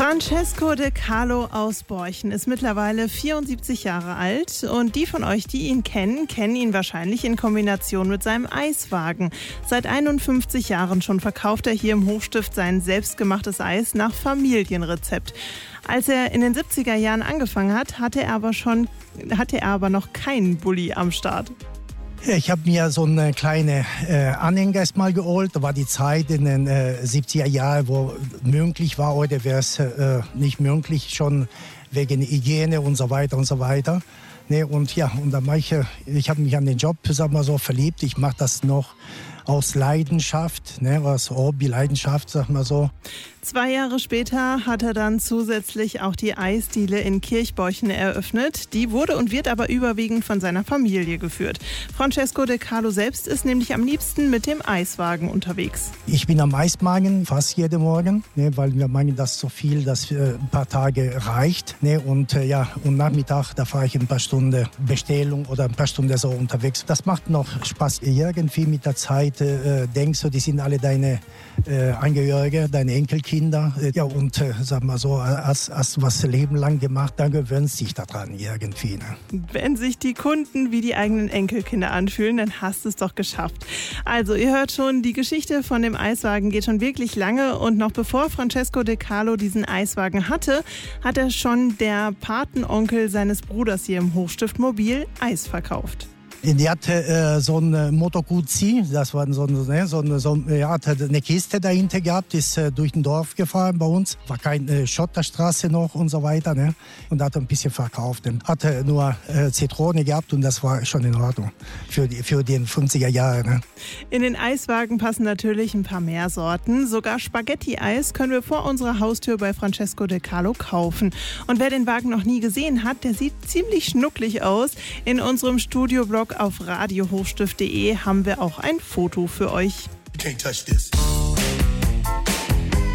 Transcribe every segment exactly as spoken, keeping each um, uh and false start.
Francesco De Carlo aus Borchen ist mittlerweile vierundsiebzig Jahre alt und die von euch, die ihn kennen, kennen ihn wahrscheinlich in Kombination mit seinem Eiswagen. Seit einundfünfzig Jahren schon verkauft er hier im Hochstift sein selbstgemachtes Eis nach Familienrezept. Als er in den siebziger Jahren angefangen hat, hatte er aber schon, hatte er aber noch keinen Bulli am Start. Ich habe mir so eine kleine äh, Anhänger erstmal geholt. Da war die Zeit in den äh, siebziger Jahren, wo möglich war. Heute wäre es äh, nicht möglich, schon wegen Hygiene und so weiter und so weiter. Nee, und ja, und dann mache ich, ich habe mich an den Job, sag mal so, verliebt. Ich mache das noch aus Leidenschaft, ne, aus Hobby, Leidenschaft, sag mal so. Zwei Jahre später hat er dann zusätzlich auch die Eisdiele in Kirchborchen eröffnet. Die wurde und wird aber überwiegend von seiner Familie geführt. Francesco De Carlo selbst ist nämlich am liebsten mit dem Eiswagen unterwegs. Ich bin am Eiswagen fast jeden Morgen, ne, weil wir meinen, dass so viel, dass äh, ein paar Tage reicht. Ne, und äh, ja, und Nachmittag, da fahre ich ein paar Stunden Bestellung oder ein paar Stunden so unterwegs. Das macht noch Spaß. Irgendwie mit der Zeit äh, denkst du, die sind alle deine äh, Angehörige, deine Enkelkinder. Kinder, ja, und äh, sag mal so, hast, hast du was Leben lang gemacht, dann gewöhnst dich daran irgendwie. Ne? Wenn sich die Kunden wie die eigenen Enkelkinder anfühlen, dann hast du es doch geschafft. Also, ihr hört schon, die Geschichte von dem Eiswagen geht schon wirklich lange und noch bevor Francesco De Carlo diesen Eiswagen hatte, hat er schon der Patenonkel seines Bruders hier im Hochstift Mobil Eis verkauft. Die hatte äh, so ein Moto Guzzi, das war so, ne, so, so ja, hat eine Kiste dahinter gehabt, ist äh, durch ein Dorf gefahren bei uns, war keine Schotterstraße noch und so weiter, ne, und hat ein bisschen verkauft. Und hatte nur äh, Zitrone gehabt und das war schon in Ordnung für die für den fünfziger Jahre. Ne. In den Eiswagen passen natürlich ein paar mehr Sorten, sogar Spaghetti-Eis können wir vor unserer Haustür bei Francesco De Carlo kaufen. Und wer den Wagen noch nie gesehen hat, der sieht ziemlich schnucklig aus. In unserem Studioblog auf radio hochstift punkt de haben wir auch ein Foto für euch. You can't touch this.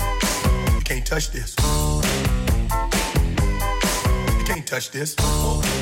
You can't touch this. You can't touch this.